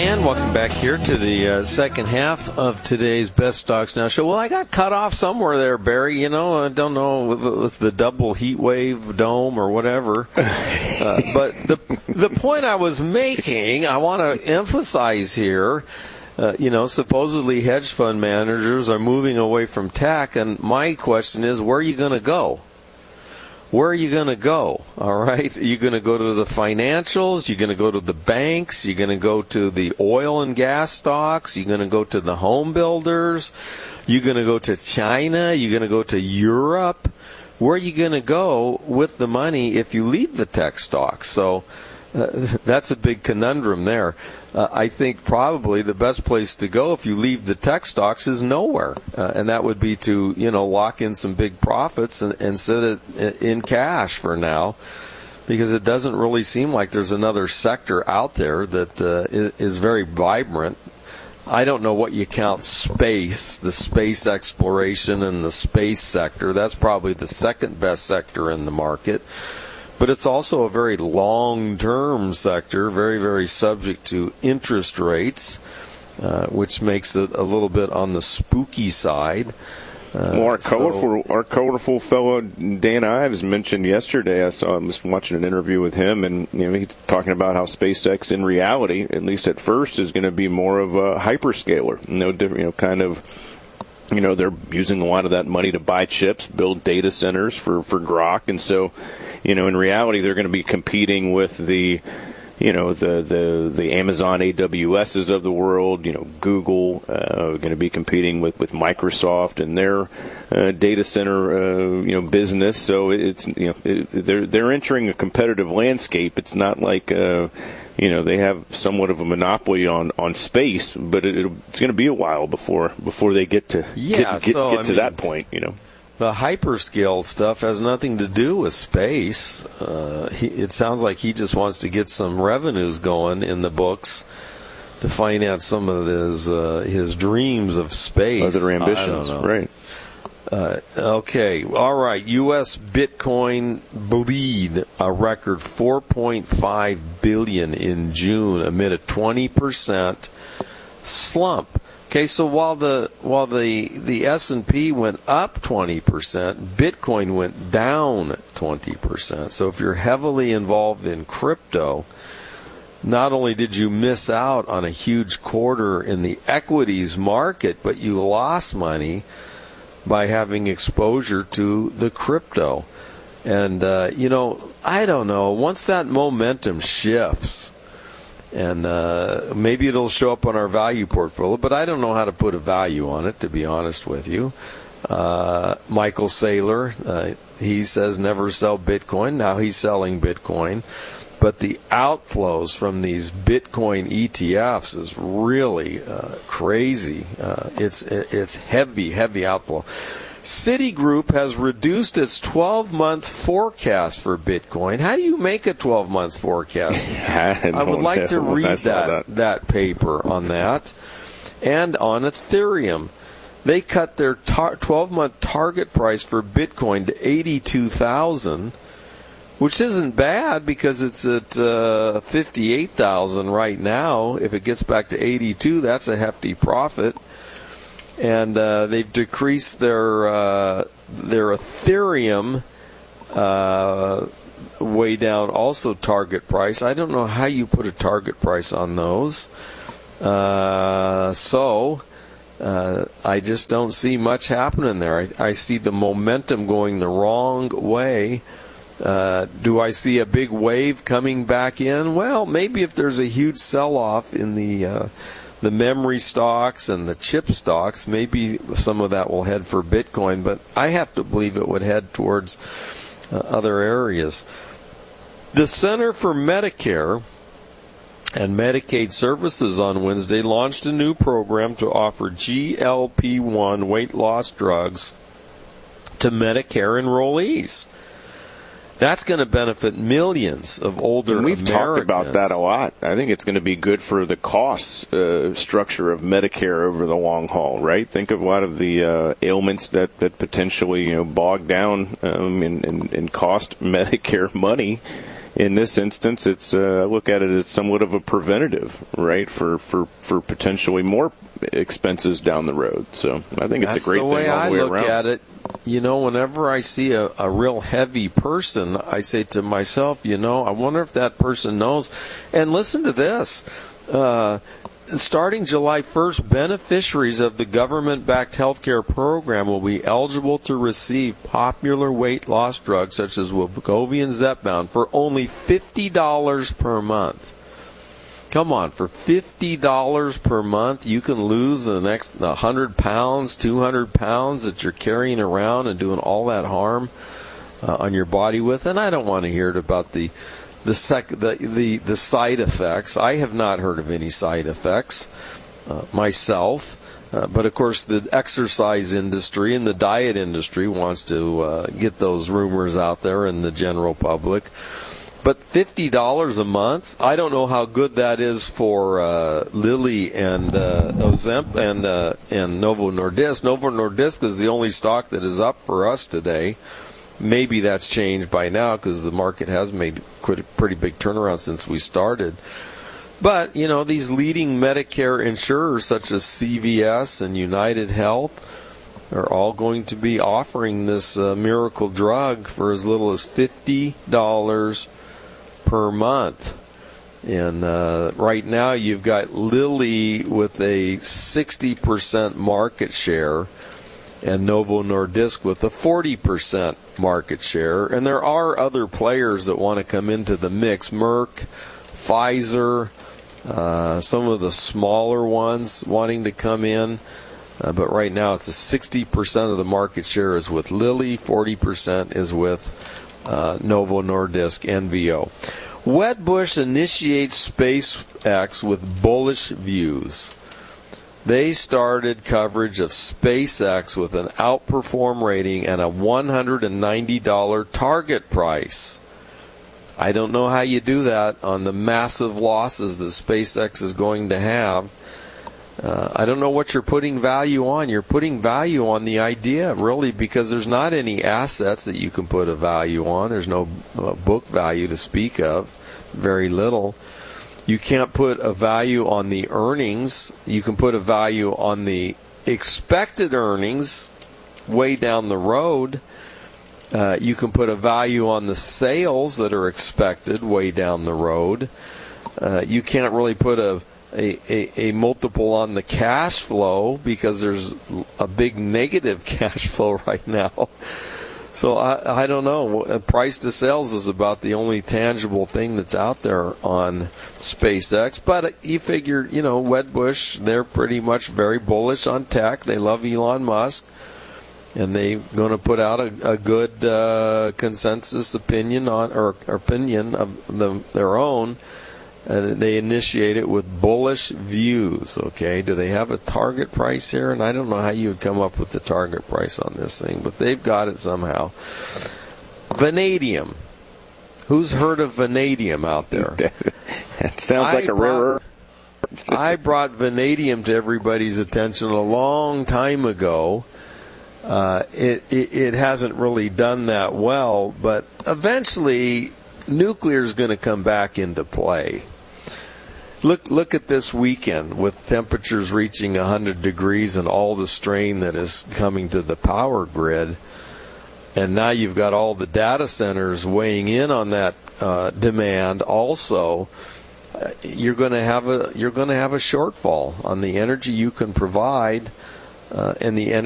And welcome back here to the second half of today's Best Stocks Now show. Well, I got cut off somewhere there, Barry. You know, I don't know if it was the double heat wave dome or whatever. But the point I was making, I want to emphasize here, supposedly hedge fund managers are moving away from tech. And my question is, where are you going to go? Where are you going to go? All right. Are you going to go to the financials? You're going to go to the banks? You're going to go to the oil and gas stocks? You're going to go to the home builders? You're going to go to China? You're going to go to Europe? Where are you going to go with the money if you leave the tech stocks? So that's a big conundrum there. I think probably the best place to go if you leave the tech stocks is nowhere. And that would be to, lock in some big profits and sit it in cash for now, because it doesn't really seem like there's another sector out there that is very vibrant. I don't know what you count space, the space exploration and the space sector. That's probably the second best sector in the market. But it's also a very long-term sector, very, very subject to interest rates, which makes it a little bit on the spooky side. Our colorful fellow Dan Ives mentioned yesterday. I was watching an interview with him, and he's talking about how SpaceX, in reality, at least at first, is going to be more of a hyperscaler. No different, they're using a lot of that money to buy chips, build data centers for Grok, and so. In reality, they're going to be competing with the Amazon AWSs of the world. Google going to be competing with Microsoft and their data center business. So it's they're entering a competitive landscape. It's not like they have somewhat of a monopoly on space, but it's going to be a while before they get to that point. The hyperscale stuff has nothing to do with space. It sounds like he just wants to get some revenues going in the books to finance some of his dreams of space. Other ambitions, right. Okay, all right. U.S. Bitcoin bleed a record $4.5 billion in June amid a 20% slump. Okay, so while the S&P went up 20%, Bitcoin went down 20%. So if you're heavily involved in crypto, not only did you miss out on a huge quarter in the equities market, but you lost money by having exposure to the crypto. And, I don't know, once that momentum shifts, and maybe it'll show up on our value portfolio, but I don't know how to put a value on it, to be honest with you. Michael Saylor, he says never sell Bitcoin. Now he's selling Bitcoin. But the outflows from these Bitcoin ETFs is really crazy. It's heavy outflow. Citigroup has reduced its 12-month forecast for Bitcoin. How do you make a 12-month forecast? I would like to read that paper on that. And on Ethereum, they cut their 12-month target price for Bitcoin to $82,000, which isn't bad because it's at $58,000 right now. If it gets back to $82,000, that's a hefty profit. And they've decreased their Ethereum way down, also target price. I don't know how you put a target price on those. So I just don't see much happening there. I see the momentum going the wrong way. Do I see a big wave coming back in? Well, maybe if there's a huge sell-off in the memory stocks and the chip stocks, maybe some of that will head for Bitcoin, but I have to believe it would head towards other areas. The Center for Medicare and Medicaid Services on Wednesday launched a new program to offer GLP-1 weight loss drugs to Medicare enrollees. That's going to benefit millions of older Americans. We've talked about that a lot. I think it's going to be good for the cost structure of Medicare over the long haul, right? Think of a lot of the ailments that potentially bog down and cost Medicare money. in this instance, it's I look at it as somewhat of a preventative, right, for potentially more expenses down the road. So I think it's a great thing all the way around. That's the way I look at it. Whenever I see a real heavy person, I say to myself, I wonder if that person knows. And listen to this. Starting July 1st, beneficiaries of the government-backed healthcare program will be eligible to receive popular weight loss drugs such as Wegovy and Zepbound for only $50 per month. Come on, for $50 per month, you can lose the next 100 pounds, 200 pounds that you're carrying around and doing all that harm on your body with. And I don't want to hear it about the side effects. I have not heard of any side effects myself. But, of course, the exercise industry and the diet industry wants to get those rumors out there in the general public. But $50 a month, I don't know how good that is for Lilly and Ozemp and Novo Nordisk. Novo Nordisk is the only stock that is up for us today. Maybe that's changed by now because the market has made a pretty big turnaround since we started. But, these leading Medicare insurers such as CVS and United Health are all going to be offering this miracle drug for as little as $50 per month. And right now you've got Lilly with a 60% market share and Novo Nordisk with a 40% market share. And there are other players that want to come into the mix. Merck, Pfizer, some of the smaller ones wanting to come in. But right now it's 60% of the market share is with Lilly, 40% is with Novo Nordisk, NVO. Wedbush initiates SpaceX with bullish views. They started coverage of SpaceX with an outperform rating and a $190 target price. I don't know how you do that on the massive losses that SpaceX is going to have. I don't know what you're putting value on. You're putting value on the idea, really, because there's not any assets that you can put a value on. There's no book value to speak of, very little. You can't put a value on the earnings. You can put a value on the expected earnings way down the road. You can put a value on the sales that are expected way down the road. You can't really put a multiple on the cash flow because there's a big negative cash flow right now. So I don't know. Price to sales is about the only tangible thing that's out there on SpaceX. But you figure, Wedbush, they're pretty much very bullish on tech. They love Elon Musk. And they're going to put out a good consensus opinion of their own. And they initiate it with bullish views, okay? Do they have a target price here? And I don't know how you would come up with the target price on this thing, but they've got it somehow. Vanadium. Who's heard of vanadium out there? That sounds like a rare earth. I brought vanadium to everybody's attention a long time ago. It hasn't really done that well, but eventually nuclear is going to come back into play. Look at this weekend with temperatures reaching 100 degrees and all the strain that is coming to the power grid. And now you've got all the data centers weighing in on that demand also. You're going to have a shortfall on the energy you can provide and the energy